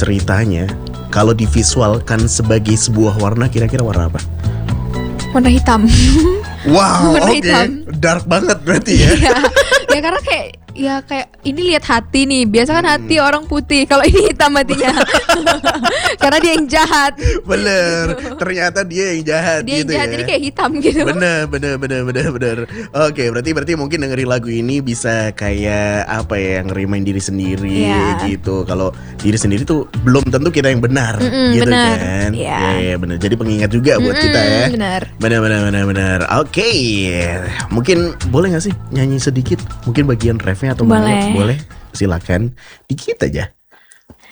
ceritanya, kalau divisualkan sebagai sebuah warna, kira-kira warna apa? Warna hitam. Wow, Warna oke. hitam. Dark banget berarti ya. Iya. Ya karena kayak ini lihat hati nih. Biasa kan hati orang putih. Kalau ini hitam hatinya. Karena dia yang jahat. Bener, ternyata dia yang jahat Dia yang gitu jahat ya. jadi kayak hitam gitu. Bener. Oke, berarti mungkin dengerin lagu ini bisa kayak apa ya, ngerimain diri sendiri Iya. gitu. Kalau diri sendiri tuh belum tentu kita yang benar, gitu benar. kan? Iya. Iya, bener. Jadi pengingat juga buat kita ya. Benar. Oke, mungkin boleh nggak sih nyanyi sedikit? Mungkin bagian refnya atau mana? Boleh. Boleh. Silakan, dikit aja.